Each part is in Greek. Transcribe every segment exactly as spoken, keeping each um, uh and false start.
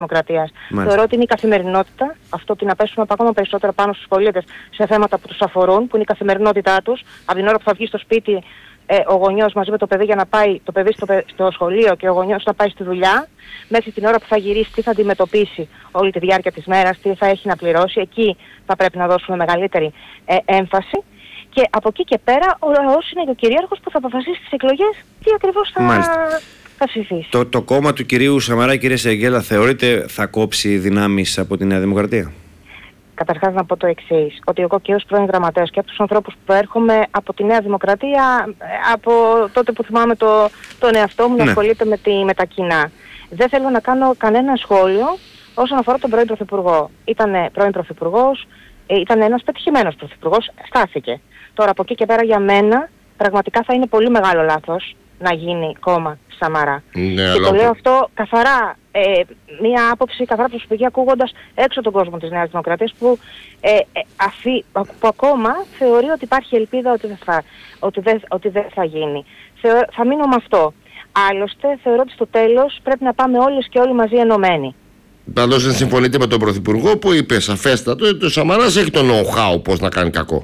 Δημοκρατίας. Θεωρώ ότι είναι η καθημερινότητα, αυτό ότι να πέσουμε ακόμα περισσότερο πάνω στους πολίτες σε θέματα που τους αφορούν, που είναι η καθημερινότητά τους, από την ώρα που θα βγει στο σπίτι ε, ο γονιός μαζί με το παιδί για να πάει το παιδί στο, στο σχολείο και ο γονιός να πάει στη δουλειά, μέχρι την ώρα που θα γυρίσει, τι θα αντιμετωπίσει όλη τη διάρκεια της μέρας, τι θα έχει να πληρώσει, εκεί θα πρέπει να δώσουμε μεγαλύτερη ε, έμφαση. Και από εκεί και πέρα ο λαός είναι ο κυρίαρχος που θα αποφασίσει στις εκλογές τι ακριβώς θα, θα ψηφίσει. Το, το κόμμα του κυρίου Σαμαρά, κύριε Σεγγέλα, θεωρείτε θα κόψει δυνάμεις από τη Νέα Δημοκρατία? Καταρχάς να πω το εξής, ότι εγώ και ως πρώην γραμματέας και από τους ανθρώπους που έρχομαι από τη Νέα Δημοκρατία, από τότε που θυμάμαι το, τον εαυτό μου να ναι. ασχολείται με, τη, με τα κοινά. Δεν θέλω να κάνω κανένα σχόλιο όσον αφορά τον πρώην Πρωθυπουργό. Ήτανε πρώην Πρωθυπουργός, ήταν ένας πετυχημένος Πρωθυπουργός, στάθηκε. Τώρα από εκεί και πέρα για μένα πραγματικά θα είναι πολύ μεγάλο λάθος να γίνει κόμμα Σαμαρά. Ναι, και το λέω αυτό καθαρά, ε, μία άποψη καθαρά προσωπική, ακούγοντας έξω τον κόσμο της Νέας Δημοκρατίας που, ε, ε, αφή, που ακόμα θεωρεί ότι υπάρχει ελπίδα ότι δεν θα, ότι δεν, ότι δεν θα γίνει. Θεω, θα μείνω με αυτό. Άλλωστε θεωρώ ότι στο τέλος πρέπει να πάμε όλες και όλοι μαζί ενωμένοι. Πάντως δεν συμφωνείτε με τον Πρωθυπουργό που είπε σαφέστατο ότι ο Σαμαράς έχει το know-how πώς να κάνει κακό?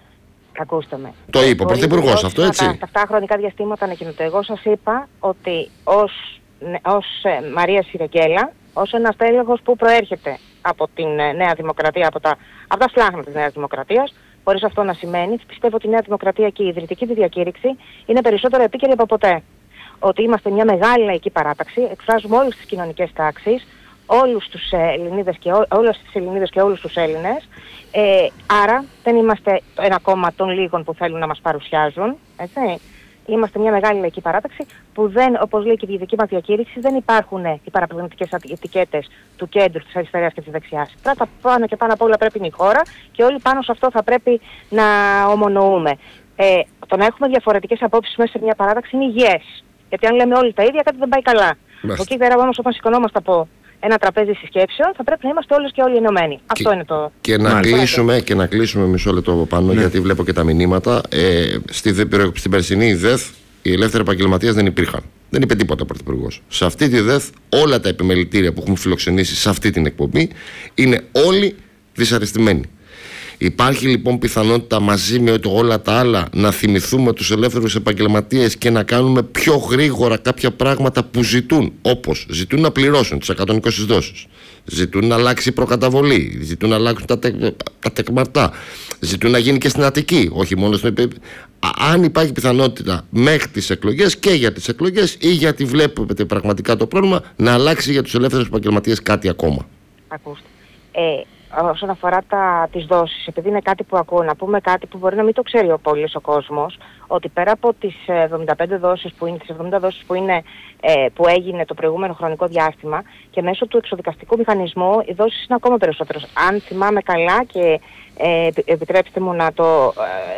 Ακούστε με. Το είπε ο Πρωθυπουργός αυτό, έτσι? Στα αυτά χρονικά διαστήματα ανακοινωτέ. Εγώ σας είπα ότι ως, ως ε, Μαρία Σιρεγγέλα, ως ένας τέλεχος που προέρχεται από την ε, Νέα Δημοκρατία, από τα, από τα σπλάχνα της Νέας Δημοκρατίας, χωρίς αυτό να σημαίνει, πιστεύω ότι η Νέα Δημοκρατία και η ιδρυτική της διακήρυξη είναι περισσότερο επίκαιρη από ποτέ. Ότι είμαστε μια μεγάλη λαϊκή παράταξη, εκφράζουμε όλες τις κοινωνικές τάξεις, όλους τους Ελληνίδες και, ό, όλες τις Ελληνίδες και όλους τους Έλληνες. Ε, άρα δεν είμαστε ένα κόμμα των λίγων που θέλουν να μας παρουσιάζουν, έτσι. Είμαστε μια μεγάλη λαϊκή παράταξη που δεν, όπως λέει και η δική μας διακήρυξη, δεν υπάρχουν οι παραπλανητικές ετικέτες του κέντρου, της αριστεράς και της δεξιάς. Πρώτα πάνω και πάνω απ' όλα πρέπει είναι η χώρα και όλοι πάνω σε αυτό θα πρέπει να ομονοούμε. Ε, το να έχουμε διαφορετικές απόψεις μέσα σε μια παράταξη είναι υγιές. Γιατί αν λέμε όλοι τα ίδια, κάτι δεν πάει καλά. Από εκεί πέρα όμως, όταν σηκωνόμαστε από ένα τραπέζι συσκέψεων, θα πρέπει να είμαστε όλες και όλοι ενωμένοι. Και, αυτό είναι το. Και να, κλείσουμε, και να κλείσουμε μισό λεπτό από πάνω, ναι. γιατί βλέπω και τα μηνύματα. Ε, στη, στην περσινή ΔΕΘ οι ελεύθεροι επαγγελματίες δεν υπήρχαν. Δεν είπε τίποτα ο Πρωθυπουργός. Σε αυτή τη ΔΕΘ όλα τα επιμελητήρια που έχουμε φιλοξενήσει σε αυτή την εκπομπή είναι όλοι δυσαρεστημένοι. Υπάρχει λοιπόν πιθανότητα μαζί με όλα τα άλλα να θυμηθούμε τους ελεύθερους επαγγελματίες και να κάνουμε πιο γρήγορα κάποια πράγματα που ζητούν, όπως ζητούν να πληρώσουν τις εκατόν είκοσι δόσεις, ζητούν να αλλάξει η προκαταβολή, ζητούν να αλλάξουν τα, τε, τα τεκμαρτά, ζητούν να γίνει και στην Αττική, όχι μόνο στην επίπεδο. Αν υπάρχει πιθανότητα μέχρι τις εκλογές και για τις εκλογές ή γιατί βλέπετε πραγματικά το πρόβλημα να αλλάξει για τους ελεύθερους επαγγελματίες κάτι ακόμα. Ακούστε. Ε... Όσον αφορά τα, τις δόσεις, επειδή είναι κάτι που ακούω, να πούμε κάτι που μπορεί να μην το ξέρει ο πολύς ο κόσμος, ότι πέρα από τις εβδομήντα πέντε δόσεις που είναι, τις εβδομήντα δόσεις που, είναι, ε, που έγινε το προηγούμενο χρονικό διάστημα και μέσω του εξοδικαστικού μηχανισμού οι δόσεις είναι ακόμα περισσότερες. Αν θυμάμαι καλά και ε, επιτρέψτε μου να το,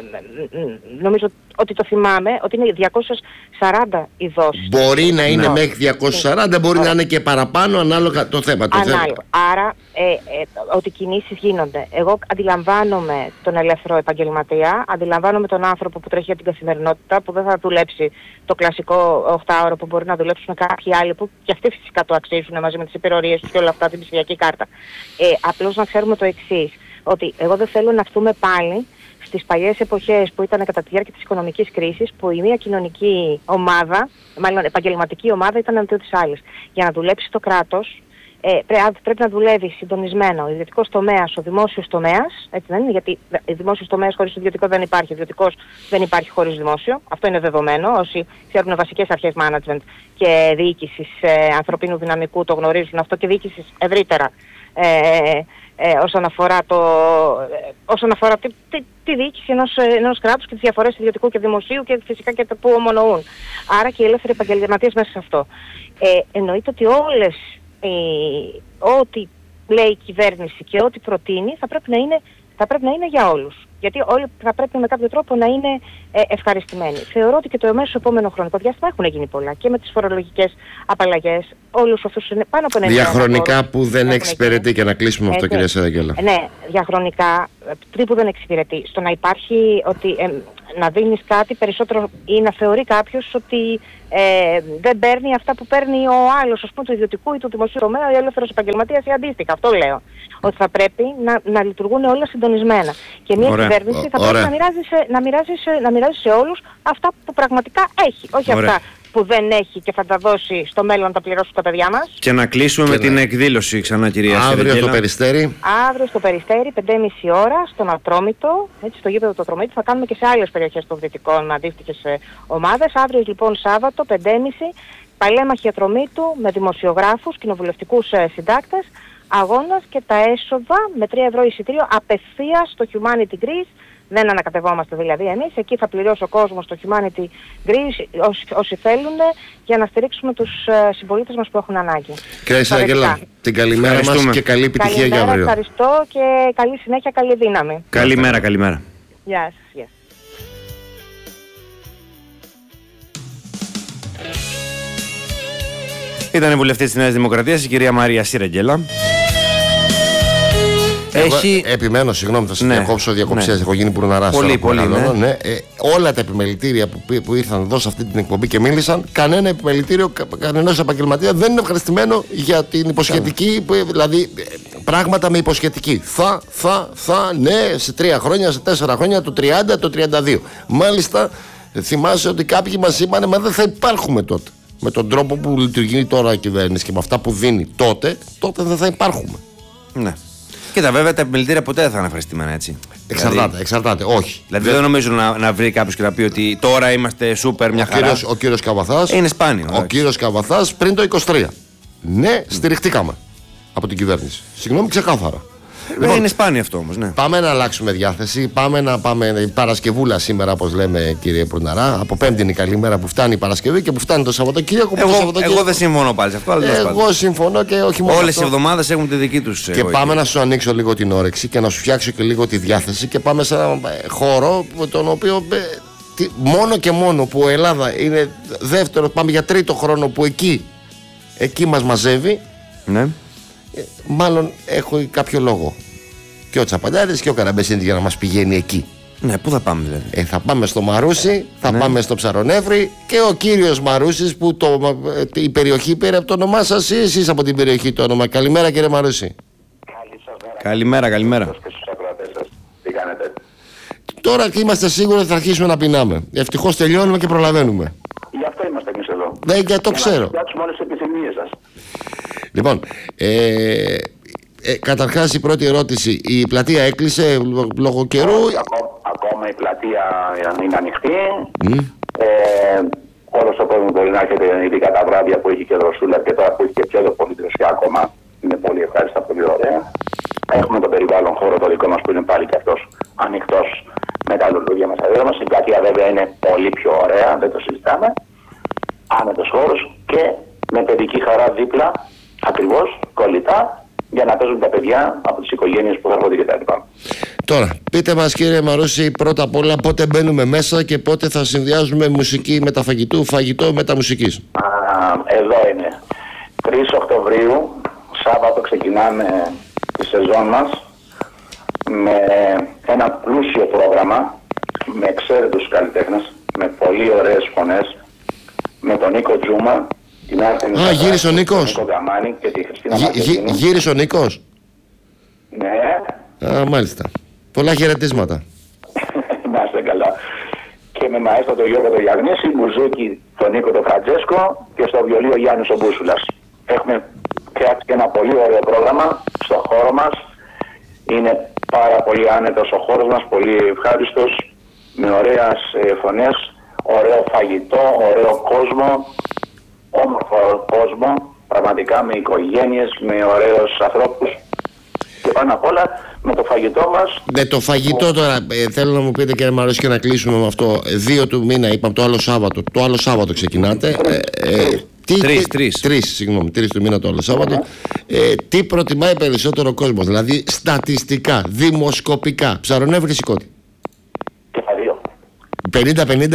ε, νομίζω ότι το θυμάμαι, ότι είναι διακόσιες σαράντα οι δόσεις. Μπορεί να είναι μέχρι διακόσιες σαράντα, μπορεί Ωραία. να είναι και παραπάνω ανάλογα το θέμα. Το θέμα. Άρα, ε, ε, ότι κινήσεις γίνονται. Εγώ αντιλαμβάνομαι τον ελεύθερο επαγγελματία, αντιλαμβάνομαι τον άνθρωπο που τρέχει για την καθημερινότητα, που δεν θα δουλέψει το κλασικό οχτάωρο που μπορεί να δουλέψουν κάποιοι άλλοι, που και αυτοί φυσικά το αξίζουν μαζί με τις υπερορίες τους και όλα αυτά, την ψηφιακή κάρτα. Ε, απλώς να ξέρουμε το εξής, ότι εγώ δεν θέλω να έρθουμε πάλι στις παλιές εποχές που ήταν κατά τη διάρκεια της οικονομικής κρίσης, που η μία κοινωνική ομάδα, μάλλον επαγγελματική ομάδα, ήταν αντίον της άλλης. Για να δουλέψει το κράτος, ε, πρέπει να δουλεύει συντονισμένα ο ιδιωτικός τομέας, ο δημόσιος τομέας, έτσι δεν είναι, γιατί ο δημόσιος τομέας χωρίς ιδιωτικό δεν υπάρχει, ο ιδιωτικός δεν υπάρχει χωρίς δημόσιο, αυτό είναι δεδομένο, όσοι ξέρουν βασικές αρχές management και διοίκησης ε, ανθρωπίνου δυναμικού το γνωρίζουν αυτό και διοίκησης ευρύτερα. Ε, Ε, όσον αφορά, το, ε, όσον αφορά τη, τη, τη διοίκηση ενός, ενός κράτους και τις διαφορές ιδιωτικού και δημοσίου και φυσικά και το που ομονοούν. Άρα και οι ελεύθεροι επαγγελματίες μέσα σε αυτό. Ε, εννοείται ότι όλες, ε, ό,τι λέει η κυβέρνηση και ό,τι προτείνει θα πρέπει να είναι, θα πρέπει να είναι για όλους. Γιατί όλοι θα πρέπει με κάποιο τρόπο να είναι ε, ευχαριστημένοι. Θεωρώ ότι και το εμέσω επόμενο χρονικό διάστημα έχουν γίνει πολλά και με τις φορολογικές απαλλαγές. Όλους αυτούς είναι πάνω από ένα διαχρονικά που δεν εξυπηρετεί, και να κλείσουμε αυτό, κυρία Σερεγγέλα. Ναι, διαχρονικά, τρί που δεν εξυπηρετεί. Στο να υπάρχει, ότι, ε, να δίνεις κάτι περισσότερο ή να θεωρεί κάποιος ότι ε, δεν παίρνει αυτά που παίρνει ο άλλος, ας πούμε, του ιδιωτικού ή του δημοσίου τομέα, ο ελεύθερος επαγγελματίας ή αντίστοιχα. Αυτό λέω. Ότι θα πρέπει να, να λειτουργούν όλα συντονισμένα. Και μια Ωραία. κυβέρνηση θα Ωραία. πρέπει να μοιράζει, σε, να, μοιράζει σε, να μοιράζει σε όλους αυτά που πραγματικά έχει. Όχι Ωραία. αυτά που δεν έχει και θα τα δώσει στο μέλλον να τα πληρώσουν τα παιδιά μας. Και να κλείσουμε και με να... την εκδήλωση ξανά, κυρία Αύριο Σιρεγγέλα. στο Περιστέρι. Αύριο στο Περιστέρι, πέντε και μισή ώρα, στον Ατρόμητο, έτσι, στο γήπεδο του Ατρομήτου. Θα κάνουμε και σε άλλες περιοχές των Δυτικών με αντίστοιχες ομάδες. Αύριο λοιπόν Σάββατο, πέντε και μισή, Παλέμαχη Ατρομήτου με δημοσιογράφους, κοινοβουλευτικούς συντάκτες, αγώνας και τα έσοδα με τρία ευρώ εισιτήριο απευθείας στο Humanity Greece. Δεν ανακατευόμαστε δηλαδή εμείς, εκεί θα πληρώσει ο κόσμος το Humanity Greece όσοι, όσοι θέλουν, για να στηρίξουμε τους uh, συμπολίτες μας που έχουν ανάγκη. Κύριε Σιρεγγέλα, την καλημέρα μας και καλή επιτυχία καλημέρα, για αύριο. Ευχαριστώ και καλή συνέχεια, καλή δύναμη. Καλημέρα, καλημέρα. Γεια σας. Γεια. Ήταν η βουλευτής της Νέας Δημοκρατίας, η κυρία Μαρία Σιρεγγέλα. Έχει... Επιμένω, συγγνώμη, θα σας ναι, διακόψω διακοψίας, ναι. έχω γίνει πουρναράς. Πολύ, πολύ, ναι. ναι. Ε, όλα τα επιμελητήρια που, που ήρθαν εδώ σε αυτή την εκπομπή και μίλησαν, κανένα επιμελητήριο, κανένας επαγγελματία δεν είναι ευχαριστημένο για την υποσχετική, που, δηλαδή πράγματα με υποσχετική. Θα, θα, θα, ναι, σε τρία χρόνια, σε τέσσερα χρόνια, το τριάντα, το τριάντα δύο. Μάλιστα, θυμάσαι ότι κάποιοι μας είπαν, μα δεν θα υπάρχουμε τότε. Με τον τρόπο που λειτουργεί τώρα η κυβέρνηση και με αυτά που δίνει τότε, τότε δεν θα υπάρχουμε. Ναι. Κοίτα, βέβαια τα επιμελητήρια ποτέ δεν θα είναι ευχαριστημένα, έτσι. Εξαρτάται, δηλαδή, εξαρτάται, όχι. Δηλαδή δεν νομίζω να, να βρει κάποιος και να πει ότι τώρα είμαστε σούπερ, μια χαρά. Κύριος, ο κύριος Καβαθάς. Είναι σπάνιο. Ο κύριος Καβαθάς πριν το είκοσι τρία. Ναι, στηριχτήκαμε από την κυβέρνηση. Συγγνώμη, ξεκάθαρα. Λοιπόν, είναι σπάνιο αυτό όμως, ναι. Πάμε να αλλάξουμε διάθεση. Πάμε να πάμε. Η Παρασκευούλα σήμερα, όπως λέμε, κύριε Πουρναρά. Από Πέμπτη είναι η καλή μέρα που φτάνει η Παρασκευή και που φτάνει το Σαββατοκύριακο. Εγώ, Σαββατοκύριακο... εγώ δεν συμφωνώ πάλι σε αυτό. Αλλά εγώ συμφωνώ και όχι μόνο. Όλες οι εβδομάδες έχουν τη δική τους. Και εγώ, πάμε εκεί. Να σου ανοίξω λίγο την όρεξη και να σου φτιάξω και λίγο τη διάθεση. Και πάμε σε ένα χώρο τον οποίο. Μόνο και μόνο που η Ελλάδα είναι δεύτερο, πάμε για τρίτο χρόνο που εκεί, εκεί μας μαζεύει. Ναι. Μάλλον έχω κάποιο λόγο. Και ο Τσαπαλιάδης και ο Καραμπεσίνης για να μας πηγαίνει εκεί. Ναι, πού θα πάμε δηλαδή? Ε, θα πάμε στο Μαρούσι, θα ναι. πάμε στο Ψαρονεύρη και ο κύριος Μαρούσης που το, η περιοχή πήρε από το όνομά σας ή εσείς από την περιοχή το όνομα. Καλημέρα κύριε Μαρούσι. Καλημέρα, καλημέρα. Τι κάνετε? Τώρα και είμαστε σίγουροι ότι θα αρχίσουμε να πεινάμε. Ευτυχώς τελειώνουμε και προλαβαίνουμε. Γι' αυτό είμαστε εμείς εδώ. Ναι, για το ξέρω. Να φτιάξουμε όλες τις επιθυμίες σας. Λοιπόν, ε, ε, καταρχάς η πρώτη ερώτηση. Η πλατεία έκλεισε λόγω καιρού? Όχι, ακόμα, ακόμα η πλατεία είναι ανοιχτή. Mm. Ε, όλος ο κόσμος μπορεί να έρχεται, ειδικά τα βράδια που έχει και δροσούλα και τώρα που έχει και πιο πολύ δροσιά ακόμα. Είναι πολύ ευχάριστα, πολύ ωραία. Έχουμε το περιβάλλον χώρο το δικό μας που είναι πάλι και αυτός ανοιχτός με τα λουλούδια μας αδέρμα. Η πλατεία βέβαια είναι πολύ πιο ωραία, δεν το συζητάμε. Άνετος χώρος και με παιδική χαρά δίπλα, ακριβώς, κολλητά, για να παίζουν τα παιδιά από τις οικογένειες που θα έρχονται κτλ. Τώρα, πείτε μας κύριε Μαρούση, πρώτα απ' όλα πότε μπαίνουμε μέσα και πότε θα συνδυάζουμε μουσική με τα φαγητού, φαγητό με τα μουσικής. Α, εδώ είναι. τρεις Οκτωβρίου, Σάββατο ξεκινάμε τη σεζόν μας με ένα πλούσιο πρόγραμμα, με εξαίρετους καλλιτέχνες, με πολύ ωραίες φωνές, με τον Νίκο Τζούμα, την Άρτεμι. Α, γύρισε ο Νίκος. Τον Νίκο Γκαμάνη και τη Χριστίνα Γυ, Μαρκετίνη. Γύρισε ο Νίκος. Ναι. Α, μάλιστα. Πολλά χαιρετίσματα. Να είστε καλά. Και με μαέστρο τον Γιώργο τον Γιαγνήση, μπουζούκι τον Νίκο τον Φραντζέσκο και στο βιολί ο Γιάννης ο Μπούσουλας. Έχουμε φτιάξει ένα πολύ ωραίο πρόγραμμα στο χώρο μας. Είναι πάρα πολύ άνετος ο χώρος μας, πολύ ευχάριστος, με ωραίες ε, φωνές, ωραίο φαγητό, ωραίο κόσμο, όμορφο κόσμο, πραγματικά με οικογένειες, με ωραίους ανθρώπους και πάνω απ' όλα με το φαγητό μας. Με το φαγητό τώρα, ε, θέλω να μου πείτε κύριε Μαρούση και να κλείσουμε με αυτό. δύο του μήνα, είπαμε το άλλο Σάββατο, το άλλο Σάββατο ξεκινάτε. Ε, ε, Τι, τρεις, τρεις. Τρεις, συγγνώμη, τρεις του μήνα το άλλο Σάββατο. Ε, τι προτιμάει περισσότερο ο κόσμος, δηλαδή στατιστικά, δημοσκοπικά, Ψαρονεύρη ή Σηκώτη? Και τα δύο. πενήντα πενήντα.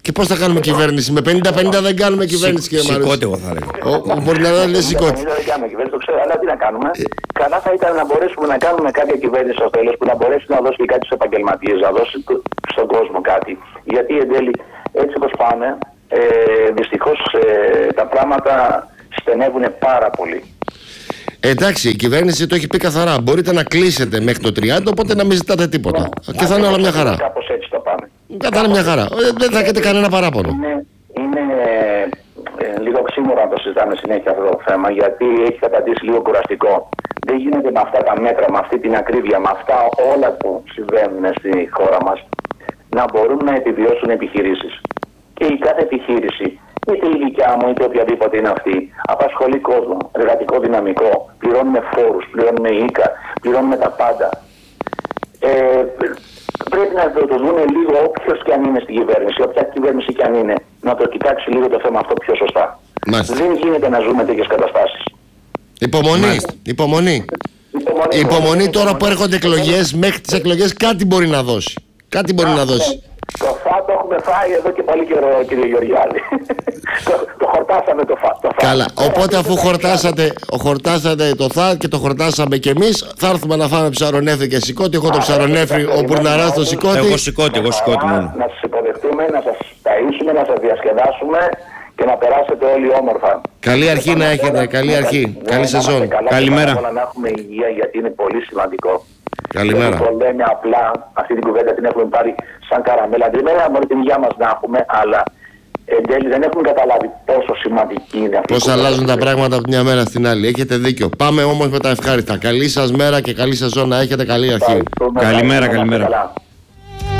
Και πώς θα κάνουμε κυβέρνηση? Με πενήντα πενήντα δεν κάνουμε κυβέρνηση, κύριε Μαρούσι. Σηκώτε, εγώ θα έλεγα. Ο Μπορναράς λέει σηκώτε. Δεν κάνουμε κυβέρνηση, το ξέρω, αλλά τι να κάνουμε. Καλά θα ήταν να μπορέσουμε να κάνουμε κάποια κυβέρνηση στο τέλος που να μπορέσει να δώσει κάτι στους επαγγελματίες, να δώσει στον κόσμο κάτι. Γιατί εν τέλει, έτσι όπως πάνε, ε, δυστυχώς ε, τα πράγματα στενεύουν πάρα πολύ. Εντάξει, η κυβέρνηση το έχει πει καθαρά. Μπορείτε να κλείσετε μέχρι το τριάντα, οπότε να μην ζητάτε τίποτα. Ναι, και θα είναι όλα μια χαρά. Κάπως έτσι το πάμε. Θα είναι μια χαρά. Ε, δεν θα έχετε κανένα παράπονο. Είναι, είναι ε, λίγο ξύμορο να το συζητάμε συνέχεια αυτό το θέμα, γιατί έχει καταντήσει λίγο κουραστικό. Δεν γίνεται με αυτά τα μέτρα, με αυτή την ακρίβεια, με αυτά όλα που συμβαίνουν στη χώρα μας, να μπορούν να επιβιώσουν επιχειρήσεις. Και η κάθε επιχείρηση, είτε η δικιά μου είτε οποιαδήποτε είναι αυτή, απασχολεί κόσμο, εργατικό δυναμικό, πληρώνουμε φόρους, πληρώνουμε οίκα, πληρώνουμε τα πάντα. Ε, πρέπει να το δουν λίγο όποιος και αν είναι στην κυβέρνηση, όποια κυβέρνηση και αν είναι, να το κοιτάξει λίγο το θέμα αυτό πιο σωστά. Μάλιστα. Δεν γίνεται να ζούμε τέτοιες καταστάσεις. Υπομονή, υπομονή. Υπομονή, υπομονή τώρα που έρχονται εκλογές, μέχρι τις εκλογές κάτι μπορεί να δώσει. Κάτι μπορεί να δώσει. Το φα το έχουμε φάει εδώ και πολύ καιρό, κύριε Γεωργιάδη. το, το χορτάσαμε το φα. Το φα. Καλά, οπότε αφού χορτάσατε, χορτάσατε το φα και το χορτάσαμε κι εμείς, θα έρθουμε να φάμε ψαρονέφρι και σηκώτη. Εγώ το ψαρονέφρι, ο Μπουρναράς το σηκώτη. Εγώ σηκώτη, εγώ σηκώτη μόνο. Να σας υποδεχτούμε, να σας ταΐσουμε, να σας διασκεδάσουμε και να περάσετε όλοι όμορφα. Καλή αρχή να έχετε, καλή αρχή. Καλή σεζόν. Καλημέρα. Να έχουμε υγεία, γιατί είναι πολύ σημαντικό. Καλημέρα. Το λέμε απλά, αυτή την κουβέντα την έχουμε πάρει σαν καραμέλα. Δεν είναι μόνο την υγεία μας να έχουμε, αλλά εν τέλει δεν έχουμε καταλάβει πόσο σημαντική είναι αυτή. Πώς αλλάζουν τα πράγματα από τη μια μέρα στην άλλη. Έχετε δίκιο. Πάμε όμως με τα ευχάριστα. Καλή σας μέρα και καλή σεζόν να έχετε, καλή αρχή. Καλημέρα, καλημέρα.